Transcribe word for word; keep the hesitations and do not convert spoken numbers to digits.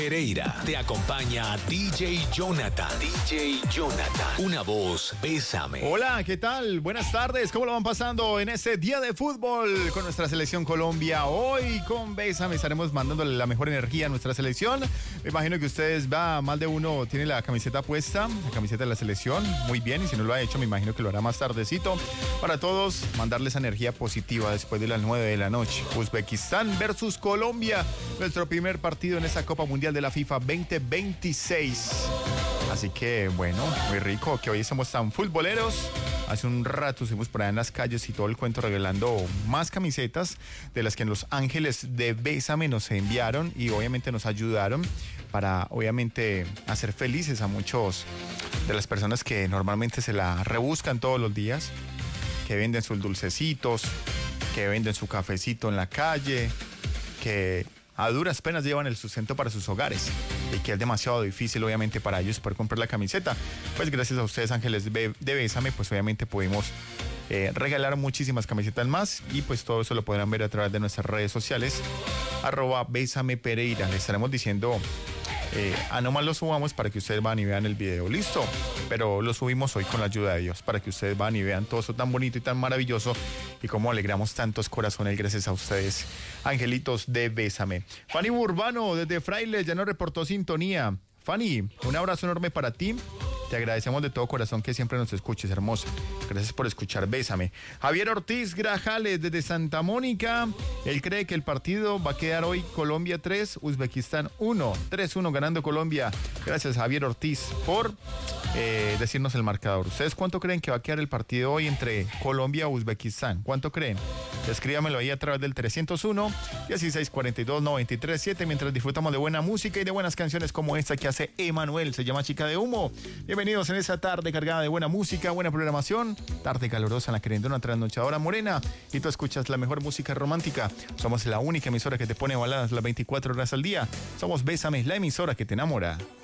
Pereira te acompaña D J Jonathan. D J Jonathan, una voz, bésame. Hola, ¿qué tal? Buenas tardes, ¿cómo lo van pasando en este día de fútbol con nuestra selección Colombia? Hoy con Bésame estaremos mandándole la mejor energía a nuestra selección. Me imagino que ustedes, va, más de uno tiene la camiseta puesta, la camiseta de la selección, muy bien, y si no lo ha hecho, me imagino que lo hará más tardecito. Para todos, mandarles energía positiva después de las nueve de la noche. Uzbekistán versus Colombia, nuestro primer partido en esta Copa Mundial de la FIFA veinte veintiséis. Así que bueno, muy rico que hoy somos tan futboleros. Hace un rato estuvimos por allá en las calles y todo el cuento regalando más camisetas de las que los ángeles de Bésame nos enviaron y obviamente nos ayudaron para obviamente hacer felices a muchos de las personas que normalmente se la rebuscan todos los días, que venden sus dulcecitos, que venden su cafecito en la calle, que a duras penas llevan el sustento para sus hogares y que es demasiado difícil obviamente para ellos poder comprar la camiseta. Pues gracias a ustedes, ángeles de Bésame, pues obviamente pudimos eh, regalar muchísimas camisetas más y pues todo eso lo podrán ver a través de nuestras redes sociales, arroba Bésame Pereira. Les estaremos diciendo eh, a nomás lo subamos para que ustedes van y vean el video, listo, pero lo subimos hoy con la ayuda de Dios para que ustedes van y vean todo eso tan bonito y tan maravilloso y cómo alegramos tantos corazones gracias a ustedes, angelitos de Bésame. Fanny Burbano desde Frailes ya nos reportó sintonía. Fanny, un abrazo enorme para ti. Te agradecemos de todo corazón que siempre nos escuches, hermosa. Gracias por escuchar Bésame. Javier Ortiz Grajales desde Santa Mónica. Él cree que el partido va a quedar hoy Colombia tres, Uzbekistán uno. tres uno ganando Colombia. Gracias, Javier Ortiz, por eh, decirnos el marcador. ¿Ustedes cuánto creen que va a quedar el partido hoy entre Colombia y Uzbekistán? ¿Cuánto creen? Escríbamelo ahí a través del trescientos uno, dieciséis cuarenta y dos, noventa y tres siete mientras disfrutamos de buena música y de buenas canciones como esta que hace Emanuel. Se llama Chica de Humo. Bienvenidos en esta tarde cargada de buena música, buena programación, tarde calurosa en la querendona trasnochadora morena y tú escuchas la mejor música romántica. Somos la única emisora que te pone baladas las veinticuatro horas al día. Somos Bésame, la emisora que te enamora.